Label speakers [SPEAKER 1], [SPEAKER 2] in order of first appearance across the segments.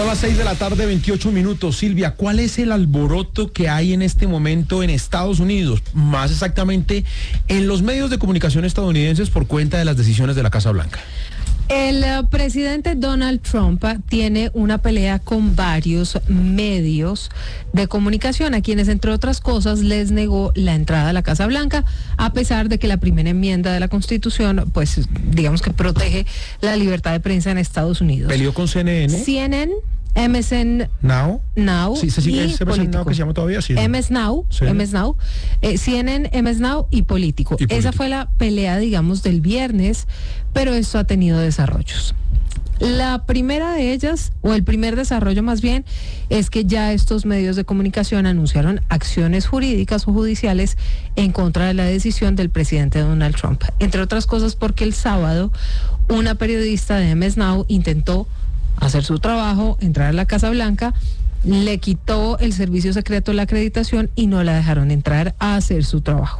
[SPEAKER 1] Son las 6 de la tarde, 28 minutos. Silvia, ¿cuál es el alboroto que hay en este momento en Estados Unidos? Más exactamente, en los medios de comunicación estadounidenses por cuenta de las decisiones de la Casa Blanca.
[SPEAKER 2] El presidente Donald Trump tiene una pelea con varios medios de comunicación, a quienes, entre otras cosas, les negó la entrada a la Casa Blanca, a pesar de que la primera enmienda de la Constitución, pues, digamos que protege la libertad de prensa en Estados Unidos.
[SPEAKER 1] ¿Peleó con CNN?
[SPEAKER 2] CNN, MSN
[SPEAKER 1] Now.
[SPEAKER 2] Sí,
[SPEAKER 1] ese MSN Now que se llama todavía así, ¿no?
[SPEAKER 2] MS Now,
[SPEAKER 1] Sí.
[SPEAKER 2] MS Now, CNN, MS Now y Político. Esa fue la pelea, digamos, del viernes, pero esto ha tenido desarrollos. La primera de ellas, o el primer desarrollo más bien, es que ya estos medios de comunicación anunciaron acciones jurídicas o judiciales en contra de la decisión del presidente Donald Trump. Entre otras cosas porque el sábado una periodista de MS Now intentó hacer su trabajo, entrar a la Casa Blanca, le quitó el servicio secreto la acreditación y no la dejaron entrar a hacer su trabajo.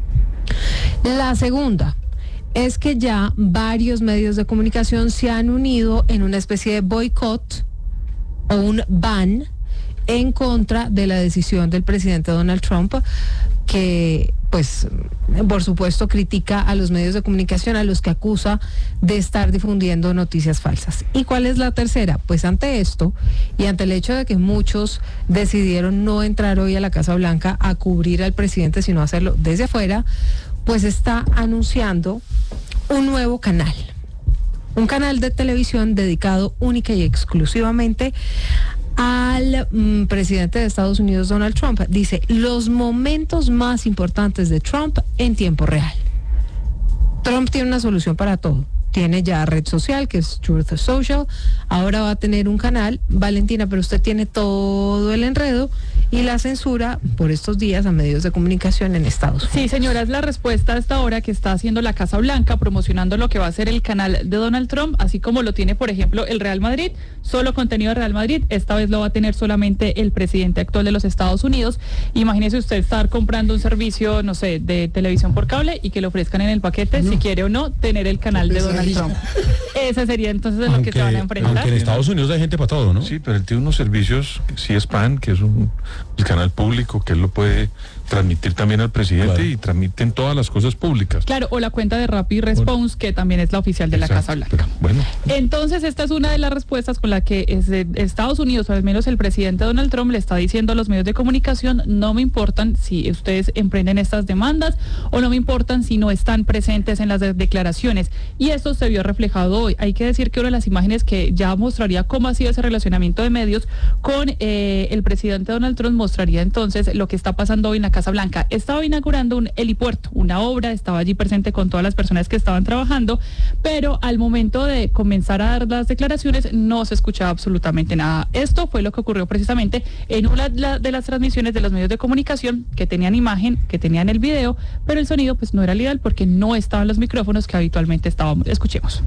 [SPEAKER 2] La segunda es que ya varios medios de comunicación se han unido en una especie de boicot o un ban en contra de la decisión del presidente Donald Trump, que pues por supuesto critica a los medios de comunicación a los que acusa de estar difundiendo noticias falsas. ¿Y cuál es la tercera? Pues ante esto y ante el hecho de que muchos decidieron no entrar hoy a la Casa Blanca a cubrir al presidente, sino hacerlo desde afuera, pues está anunciando un nuevo canal. Un canal de televisión dedicado única y exclusivamente al presidente de Estados Unidos, Donald Trump. Dice, los momentos más importantes de Trump en tiempo real. Trump tiene una solución para todo. Tiene ya red social, que es Truth Social. Ahora va a tener un canal. Valentina, pero usted tiene todo el enredo y la censura por estos días a medios de comunicación en Estados Unidos.
[SPEAKER 3] Sí, señora, es la respuesta a esta hora que está haciendo la Casa Blanca, promocionando lo que va a ser el canal de Donald Trump, así como lo tiene, por ejemplo, el Real Madrid. Solo contenido de Real Madrid. Esta vez lo va a tener solamente el presidente actual de los Estados Unidos. Imagínese usted estar comprando un servicio, no sé, de televisión por cable y que le ofrezcan en el paquete, si quiere o no, tener el canal de Donald Trump. Ese sería entonces de lo que se van a enfrentar.
[SPEAKER 1] Aunque en Estados Unidos hay gente para todo, ¿no?
[SPEAKER 4] Sí, pero él tiene unos servicios, CSPAN, que es el canal público, que él lo puede transmitir también al presidente, claro, y transmiten todas las cosas públicas.
[SPEAKER 3] Claro, o la cuenta de Rapid Response, que también es la oficial de la Casa Blanca.
[SPEAKER 4] Pero, bueno.
[SPEAKER 3] Entonces, esta es una de las respuestas con la que Estados Unidos, o al menos el presidente Donald Trump, le está diciendo a los medios de comunicación: no me importan si ustedes emprenden estas demandas, o no me importan si no están presentes en las declaraciones. Y esto se vio reflejado hoy. Hay que decir que una de las imágenes que ya mostraría cómo ha sido ese relacionamiento de medios con el presidente Donald Trump mostraría entonces lo que está pasando hoy en la Casa Blanca. Estaba inaugurando un helipuerto, una obra, estaba allí presente con todas las personas que estaban trabajando, pero al momento de comenzar a dar las declaraciones no se escuchaba absolutamente nada. Esto fue lo que ocurrió precisamente en una de las transmisiones de los medios de comunicación que tenían imagen, que tenían el video, pero el sonido pues no era el ideal porque no estaban los micrófonos que habitualmente estábamos. Escuchemos.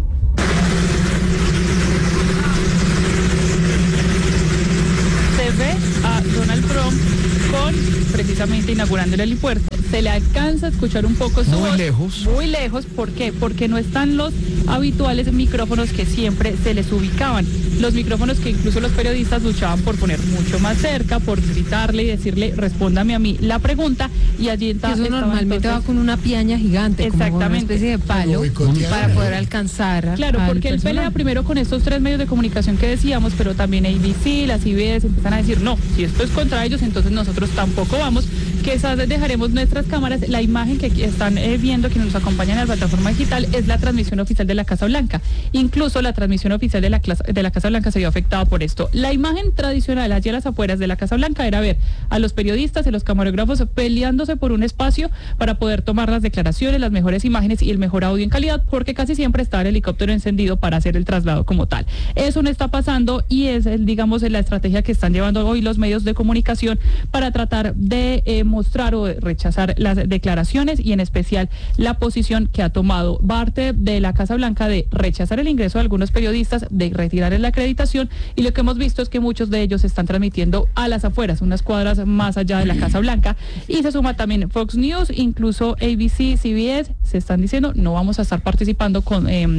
[SPEAKER 3] Se ve a Donald Trump precisamente inaugurando el helipuerto. Se le alcanza a escuchar un poco su voz. Muy lejos. ¿Por qué? Porque no están los habituales micrófonos que siempre se les ubicaban. Los micrófonos que incluso los periodistas luchaban por poner mucho más cerca, por gritarle y decirle: respóndame a mí la pregunta. Y allí está.
[SPEAKER 2] Eso normalmente va con una piaña gigante,
[SPEAKER 3] exactamente,
[SPEAKER 2] como una especie de palo para poder alcanzar.
[SPEAKER 3] Claro, porque él pelea primero con estos tres medios de comunicación que decíamos, pero también ABC, las CBS empiezan a decir: no, si esto es contra ellos, entonces nosotros tampoco vamos, que dejaremos nuestras cámaras. La imagen que están viendo, que nos acompañan en la plataforma digital, es la transmisión oficial de la Casa Blanca. Incluso la transmisión oficial de la Casa Blanca se vio afectada por esto. La imagen tradicional allí a las afueras de la Casa Blanca era ver a los periodistas y los camarógrafos peleándose por un espacio para poder tomar las declaraciones, las mejores imágenes y el mejor audio en calidad, porque casi siempre está el helicóptero encendido para hacer el traslado como tal. Eso no está pasando y es, digamos, la estrategia que están llevando hoy los medios de comunicación para tratar de mostrar o rechazar las declaraciones y en especial la posición que ha tomado parte de la Casa Blanca de rechazar el ingreso de algunos periodistas, de retirar la acreditación, y lo que hemos visto es que muchos de ellos están transmitiendo a las afueras, unas cuadras más allá de la Casa Blanca, y se suma también Fox News, incluso ABC, CBS, se están diciendo: no vamos a estar participando con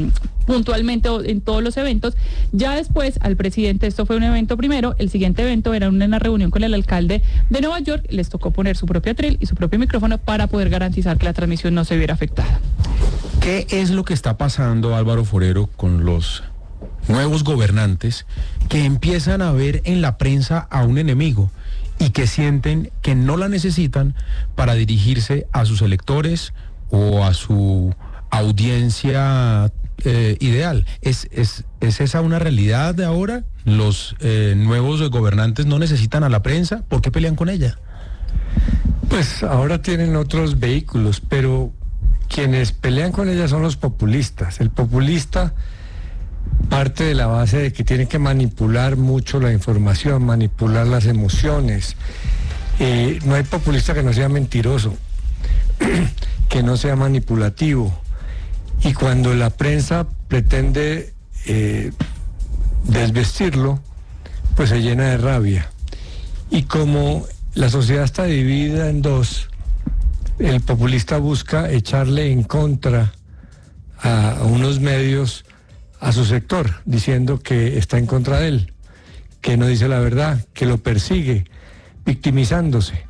[SPEAKER 3] puntualmente en todos los eventos. Ya después al presidente, esto fue un evento primero, el siguiente evento era una reunión con el alcalde de Nueva York, les tocó poner su propio atril y su propio micrófono para poder garantizar que la transmisión no se viera afectada.
[SPEAKER 1] ¿Qué es lo que está pasando, Álvaro Forero, con los nuevos gobernantes que empiezan a ver en la prensa a un enemigo y que sienten que no la necesitan para dirigirse a sus electores o a su audiencia ideal? ¿Es esa una realidad de ahora? ¿Los nuevos gobernantes no necesitan a la prensa? ¿Por qué pelean con ella?
[SPEAKER 5] Pues ahora tienen otros vehículos, pero quienes pelean con ella son los populistas. El populista parte de la base de que tiene que manipular mucho la información, manipular las emociones. No hay populista que no sea mentiroso, que no sea manipulativo. Y cuando la prensa pretende desvestirlo, pues se llena de rabia. Y como la sociedad está dividida en dos, el populista busca echarle en contra a unos medios a su sector, diciendo que está en contra de él, que no dice la verdad, que lo persigue, victimizándose.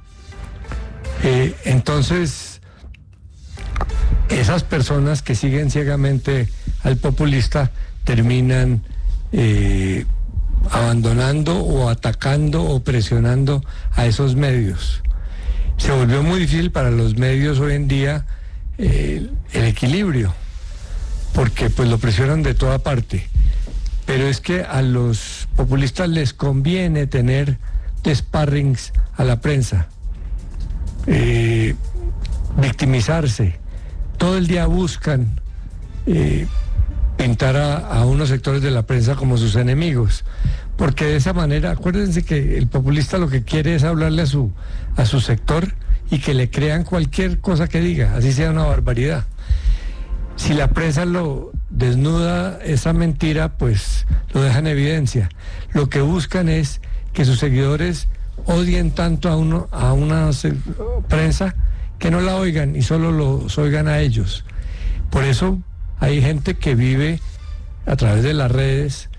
[SPEAKER 5] Entonces, esas personas que siguen ciegamente al populista terminan abandonando o atacando o presionando a esos medios. Se volvió muy difícil para los medios hoy en día el equilibrio, porque pues lo presionan de toda parte. Pero es que a los populistas les conviene tener de sparrings a la prensa, victimizarse. Todo el día buscan pintar a unos sectores de la prensa como sus enemigos, porque de esa manera, acuérdense que el populista lo que quiere es hablarle a su sector y que le crean cualquier cosa que diga, así sea una barbaridad. Si la prensa lo desnuda esa mentira, pues lo deja en evidencia. Lo que buscan es que sus seguidores odien tanto a una prensa que no la oigan y solo los oigan a ellos. Por eso hay gente que vive a través de las redes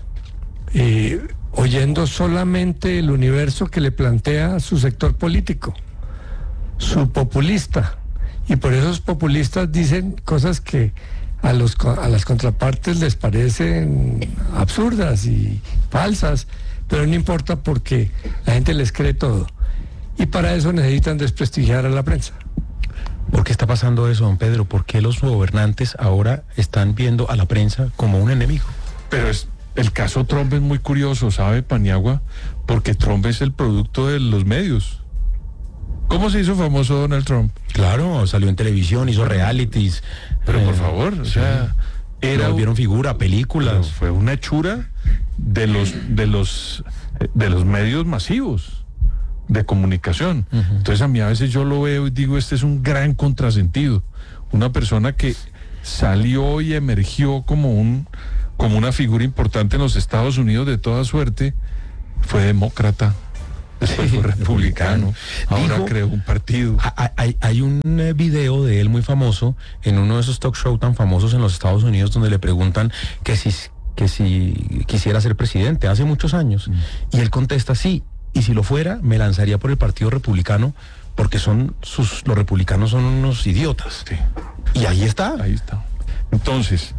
[SPEAKER 5] oyendo solamente el universo que le plantea su sector político, su populista. Y por eso los populistas dicen cosas que a las contrapartes les parecen absurdas y falsas, pero no importa porque la gente les cree todo. Y para eso necesitan desprestigiar a la prensa.
[SPEAKER 1] ¿Por qué está pasando eso, don Pedro? ¿Por qué los gobernantes ahora están viendo a la prensa como un enemigo?
[SPEAKER 4] Pero el caso Trump es muy curioso, ¿sabe, Paniagua? Porque Trump es el producto de los medios. ¿Cómo se hizo famoso Donald Trump?
[SPEAKER 1] Claro, salió en televisión, hizo realities.
[SPEAKER 4] Pero por favor, o sea,
[SPEAKER 1] volvieron figura, películas.
[SPEAKER 4] Fue una hechura de los medios masivos de comunicación. Entonces a mí a veces yo lo veo y digo, este es un gran contrasentido. Una persona que salió y emergió como una figura importante en los Estados Unidos de toda suerte, fue demócrata. Después fue republicano, ahora creó un partido.
[SPEAKER 1] Hay un video de él muy famoso en uno de esos talk show tan famosos en los Estados Unidos donde le preguntan que si quisiera ser presidente hace muchos años. Y él contesta sí, y si lo fuera me lanzaría por el Partido Republicano porque los republicanos son unos idiotas.
[SPEAKER 4] Sí.
[SPEAKER 1] Y ahí está.
[SPEAKER 4] Ahí está. Entonces,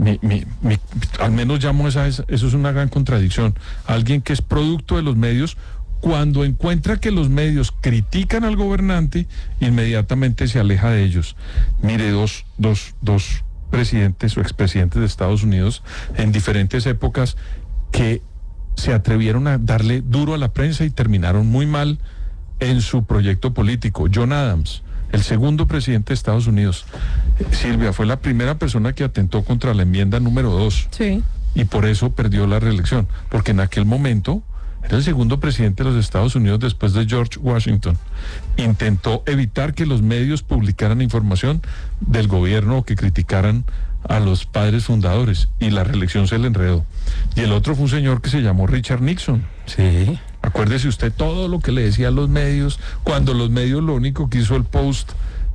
[SPEAKER 4] al menos llamo eso es una gran contradicción. Alguien que es producto de los medios, cuando encuentra que los medios critican al gobernante, inmediatamente se aleja de ellos. Mire, dos presidentes o expresidentes de Estados Unidos en diferentes épocas que se atrevieron a darle duro a la prensa y terminaron muy mal en su proyecto político. John Adams, el segundo presidente de Estados Unidos. Silvia, fue la primera persona que atentó contra la enmienda número 2.
[SPEAKER 2] Sí.
[SPEAKER 4] Y por eso perdió la reelección, porque en aquel momento era el segundo presidente de los Estados Unidos después de George Washington. Intentó evitar que los medios publicaran información del gobierno o que criticaran a los padres fundadores, y la reelección se le enredó. Y el otro fue un señor que se llamó Richard Nixon.
[SPEAKER 1] Sí.
[SPEAKER 4] Acuérdese usted todo lo que le decía a los medios, cuando los medios lo único que hizo el Post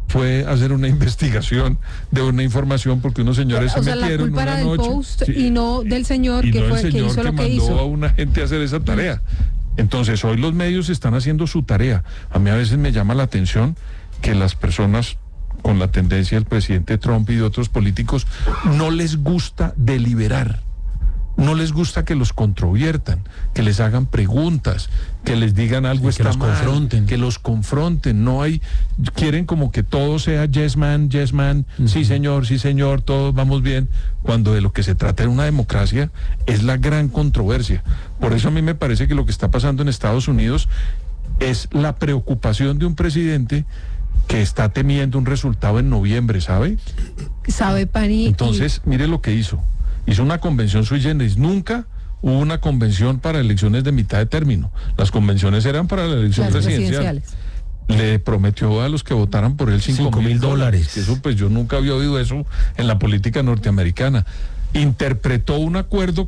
[SPEAKER 4] fue a hacer una investigación de una información porque unos señores se metieron
[SPEAKER 2] la culpa
[SPEAKER 4] una
[SPEAKER 2] era del
[SPEAKER 4] noche.
[SPEAKER 2] Post
[SPEAKER 4] Sí.
[SPEAKER 2] y no del señor que hizo lo que hizo.
[SPEAKER 4] Mandó a una gente a hacer esa tarea. Entonces, hoy los medios están haciendo su tarea. A mí a veces me llama la atención que las personas con la tendencia del presidente Trump y de otros políticos no les gusta deliberar. No les gusta que los controviertan, que les hagan preguntas, que les digan algo
[SPEAKER 1] que los confronten.
[SPEAKER 4] que los confronten. No hay, quieren como que todo sea yes man, sí señor, todos vamos bien, cuando de lo que se trata en una democracia es la gran controversia. Por eso a mí me parece que lo que está pasando en Estados Unidos es la preocupación de un presidente que está temiendo un resultado en noviembre, ¿sabe?
[SPEAKER 2] ¿Sabe, Pani?
[SPEAKER 4] Entonces, mire lo que hizo. Hizo una convención sui generis. Nunca hubo una convención para elecciones de mitad de término. Las convenciones eran para la elección presidencial. Le prometió a los que votaran por él $5,000. Eso, pues yo nunca había oído eso en la política norteamericana. Interpretó un acuerdo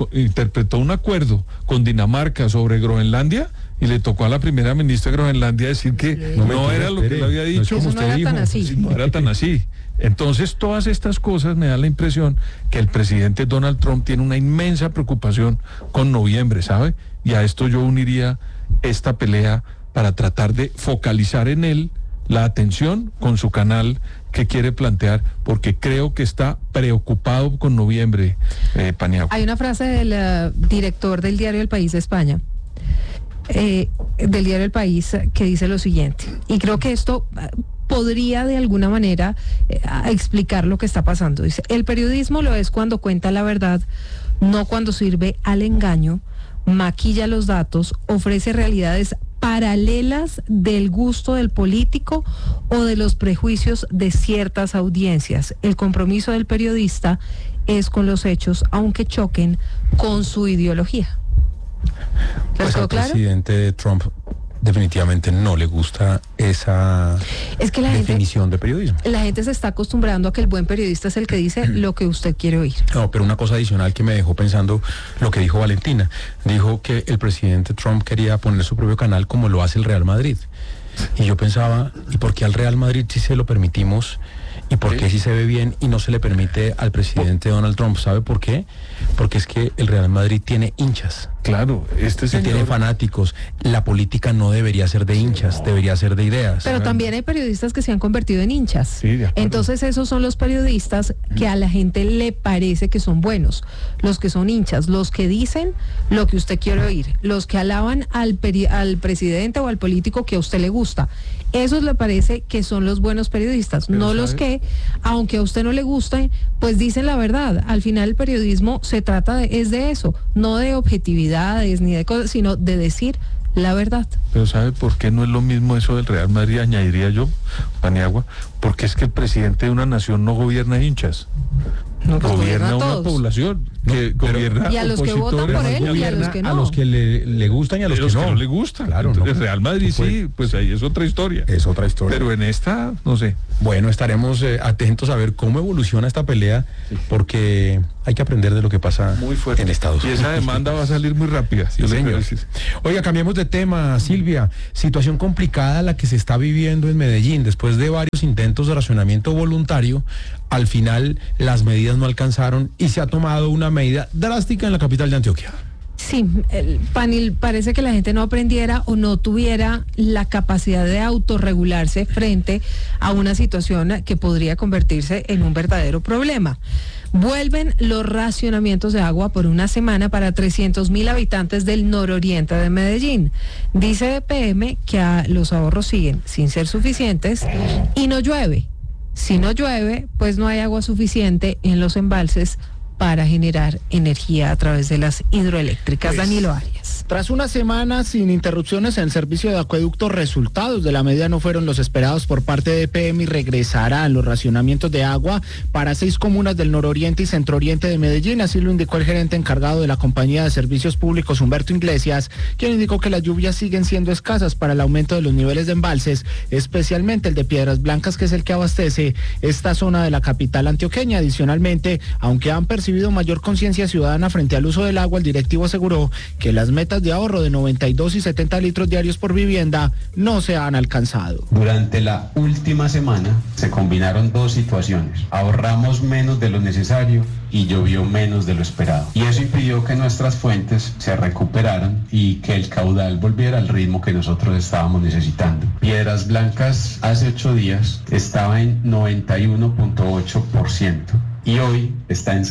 [SPEAKER 4] con Dinamarca sobre Groenlandia y le tocó a la primera ministra de Groenlandia decir que no era lo que le había dicho.
[SPEAKER 2] No, como usted dijo,
[SPEAKER 4] no era tan así. Entonces, todas estas cosas me dan la impresión que el presidente Donald Trump tiene una inmensa preocupación con noviembre, ¿sabe? Y a esto yo uniría esta pelea para tratar de focalizar en él la atención con su canal que quiere plantear, porque creo que está preocupado con noviembre, Paniagua.
[SPEAKER 2] Hay una frase del director del diario El País de España, del diario El País, que dice lo siguiente, y creo que esto podría de alguna manera explicar lo que está pasando. Dice: el periodismo lo es cuando cuenta la verdad, no cuando sirve al engaño, maquilla los datos, ofrece realidades paralelas del gusto del político o de los prejuicios de ciertas audiencias. El compromiso del periodista es con los hechos, aunque choquen con su ideología.
[SPEAKER 1] Pues al presidente Trump definitivamente no le gusta esa definición de periodismo.
[SPEAKER 2] La gente se está acostumbrando a que el buen periodista es el que dice lo que usted quiere oír.
[SPEAKER 1] No, pero una cosa adicional que me dejó pensando lo que dijo Valentina. Dijo que el presidente Trump quería poner su propio canal como lo hace el Real Madrid. Y yo pensaba, ¿y por qué al Real Madrid sí se lo permitimos? ¿Y por qué sí se ve bien y no se le permite al presidente Donald Trump? ¿Sabe por qué? Porque es que el Real Madrid tiene hinchas.
[SPEAKER 4] Claro,
[SPEAKER 1] tiene fanáticos. La política no debería ser de hinchas, debería ser de ideas.
[SPEAKER 2] Pero también hay periodistas que se han convertido en hinchas.
[SPEAKER 4] Sí, de acuerdo.
[SPEAKER 2] Entonces esos son los periodistas que a la gente le parece que son buenos, los que son hinchas, los que dicen lo que usted quiere oír, los que alaban al presidente o al político que a usted le gusta. Esos le parece que son los buenos periodistas, pero no los que, aunque a usted no le guste, pues dicen la verdad. Al final el periodismo se trata es de eso, no de objetividades ni de cosas, sino de decir la verdad.
[SPEAKER 4] Pero ¿sabe por qué no es lo mismo eso del Real Madrid? Añadiría yo, Paniagua, porque es que el presidente de una nación no gobierna hinchas.
[SPEAKER 2] No, pues
[SPEAKER 4] gobierna una
[SPEAKER 2] todos.
[SPEAKER 4] población que gobierna
[SPEAKER 2] y a los que votan por él y a los que no.
[SPEAKER 1] A los que le gustan y a los que no
[SPEAKER 4] le gustan.
[SPEAKER 1] Claro,
[SPEAKER 4] entonces,
[SPEAKER 1] no.
[SPEAKER 4] Real Madrid sí, pues ahí es otra historia.
[SPEAKER 1] Es otra historia.
[SPEAKER 4] Pero en esta, no sé.
[SPEAKER 1] Bueno, estaremos atentos a ver cómo evoluciona esta pelea, porque hay que aprender de lo que pasa
[SPEAKER 4] muy fuerte
[SPEAKER 1] en Estados Unidos.
[SPEAKER 4] Y esa demanda va a salir muy rápida.
[SPEAKER 1] Sí, señor. Oiga, cambiemos de tema, Silvia. Situación complicada la que se está viviendo en Medellín. Después de varios intentos de racionamiento voluntario, al final las medidas no alcanzaron y se ha tomado una medida drástica en la capital de Antioquia.
[SPEAKER 2] Sí, Panil, parece que la gente no aprendiera o no tuviera la capacidad de autorregularse frente a una situación que podría convertirse en un verdadero problema. Vuelven los racionamientos de agua por una semana para 300.000 habitantes del nororiente de Medellín. Dice EPM que los ahorros siguen sin ser suficientes y no llueve. Si no llueve, pues no hay agua suficiente en los embalses para generar energía a través de las hidroeléctricas. Danilo Arias.
[SPEAKER 6] Tras una semana sin interrupciones en el servicio de acueducto, resultados de la medida no fueron los esperados por parte de EPM y regresarán los racionamientos de agua para 6 comunas del nororiente y centrooriente de Medellín. Así lo indicó el gerente encargado de la compañía de servicios públicos, Humberto Iglesias, quien indicó que las lluvias siguen siendo escasas para el aumento de los niveles de embalses, especialmente el de Piedras Blancas, que es el que abastece esta zona de la capital antioqueña. Adicionalmente, aunque han percibido mayor conciencia ciudadana frente al uso del agua, el directivo aseguró que las metas metas de ahorro de 92 y 70 litros diarios por vivienda no se han alcanzado.
[SPEAKER 7] Durante la última semana se combinaron dos situaciones. Ahorramos menos de lo necesario y llovió menos de lo esperado. Y eso impidió que nuestras fuentes se recuperaran y que el caudal volviera al ritmo que nosotros estábamos necesitando. Piedras Blancas hace 8 días estaba en 91.8%. Y hoy está en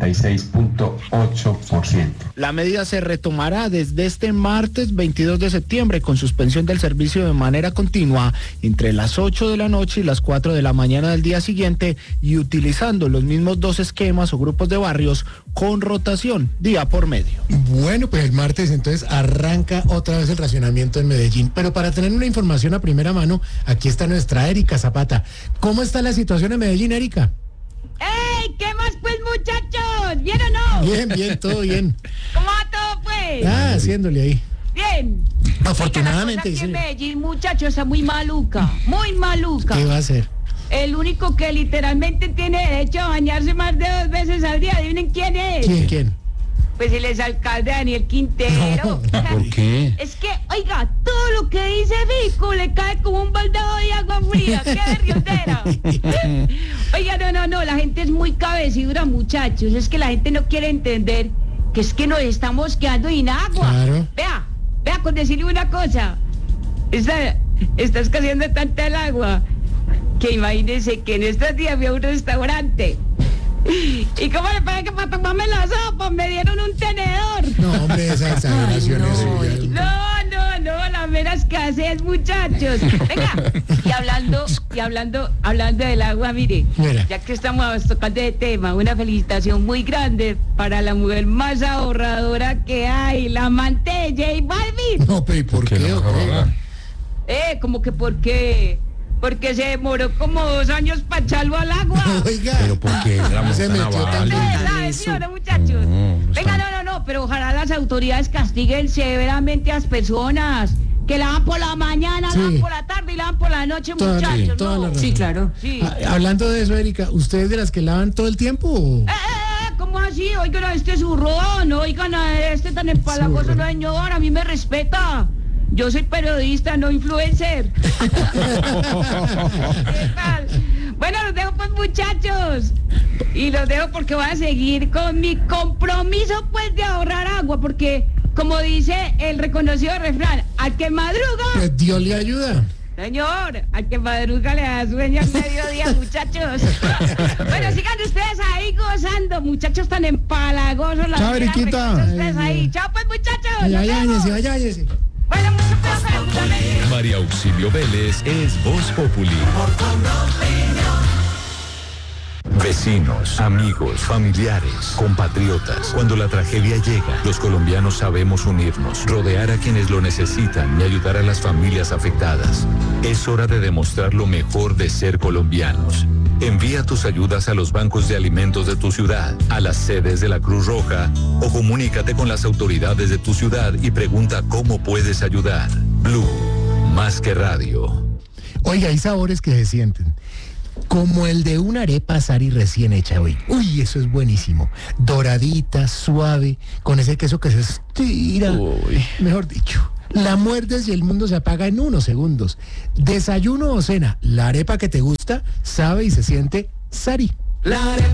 [SPEAKER 7] 76.8%.
[SPEAKER 6] La medida se retomará desde este martes 22 de septiembre con suspensión del servicio de manera continua entre las 8 de la noche y las 4 de la mañana del día siguiente y utilizando los mismos 2 esquemas o grupos de barrios con rotación día por medio.
[SPEAKER 8] Bueno, pues el martes entonces arranca otra vez el racionamiento en Medellín. Pero para tener una información a primera mano, aquí está nuestra Erika Zapata. ¿Cómo está la situación en Medellín, Erika?
[SPEAKER 9] ¡Ey! ¿Qué más pues, muchachos? ¿Bien o no?
[SPEAKER 8] Bien, todo bien.
[SPEAKER 9] ¿Cómo va todo pues?
[SPEAKER 8] Haciéndole ahí.
[SPEAKER 9] Bien.
[SPEAKER 8] Afortunadamente.
[SPEAKER 9] Aquí en Medellín, muchachos, está muy maluca.
[SPEAKER 8] ¿Qué va a hacer?
[SPEAKER 9] El único que literalmente tiene derecho a bañarse más de 2 veces al día, adivinen quién es.
[SPEAKER 8] ¿Quién?
[SPEAKER 9] Pues el exalcalde Daniel Quintero.
[SPEAKER 1] ¿Por qué?
[SPEAKER 9] Es que, oiga, todo lo que dice Vico le cae como un baldado de agua fría. ¡Qué berriotera! Oiga, no, la gente es muy cabecidura, muchachos. Es que la gente no quiere entender que es que nos estamos quedando sin agua.
[SPEAKER 8] Claro.
[SPEAKER 9] Vea, con decirle una cosa. Está escaseando tanta el agua que imagínense que en estos días fui a un restaurante. ¿Y cómo le parece que para tomarme la sopa me dieron un tenedor?
[SPEAKER 8] No, hombre, esa exageración es
[SPEAKER 9] No, la mera escasez, muchachos. Venga, y hablando del agua, mire, ya que estamos tocando de tema, una felicitación muy grande para la mujer más ahorradora que hay, la amante de J Balvin.
[SPEAKER 8] No, pero ¿y por qué?
[SPEAKER 9] ¿Cómo que por qué? Porque se demoró como 2 años para echarlo al agua.
[SPEAKER 8] Oiga,
[SPEAKER 1] ¿Pero por qué?
[SPEAKER 8] Se metió también.
[SPEAKER 9] ¿Sí o no, muchachos? Venga, no, pero ojalá las autoridades castiguen severamente a las personas que lavan por la mañana, lavan por la tarde y lavan por la noche, muchachos.
[SPEAKER 8] Sí,
[SPEAKER 2] claro.
[SPEAKER 9] Sí.
[SPEAKER 8] Hablando de eso, Erika, ¿ustedes de las que lavan todo el tiempo o...?
[SPEAKER 9] ¿Cómo así? Oigan a este zurrón, oigan a este tan empalagoso, no, señor, a mí me respeta. Yo soy periodista, no influencer. ¿Qué tal? Bueno, los dejo pues, muchachos. Y los dejo porque voy a seguir con mi compromiso pues de ahorrar agua, porque como dice el reconocido refrán, al que madruga,
[SPEAKER 8] pues Dios le ayuda.
[SPEAKER 9] Señor, al que madruga le da sueño al mediodía, muchachos. Bueno, sigan ustedes ahí gozando, muchachos tan empalagosos.
[SPEAKER 1] Chao, Eriquita.
[SPEAKER 9] Ustedes ahí. Chao pues, muchachos.
[SPEAKER 8] Váyase.
[SPEAKER 9] Bueno, mucho placer.
[SPEAKER 10] María Auxilio Vélez es Voz Populi. Vecinos, amigos, familiares, compatriotas. Cuando la tragedia llega, los colombianos sabemos unirnos, rodear a quienes lo necesitan y ayudar a las familias afectadas. Es hora de demostrar lo mejor de ser colombianos. Envía tus ayudas a los bancos de alimentos de tu ciudad, a las sedes de la Cruz Roja o comunícate con las autoridades de tu ciudad y pregunta cómo puedes ayudar. Blue, más que radio.
[SPEAKER 8] Oiga, hay sabores que se sienten. Como el de una arepa Sari recién hecha hoy. Uy, eso es buenísimo. Doradita, suave, con ese queso que se estira. Mejor dicho, la muerdes y el mundo se apaga en unos segundos. Desayuno o cena, la arepa que te gusta sabe y se siente Sari. La arepa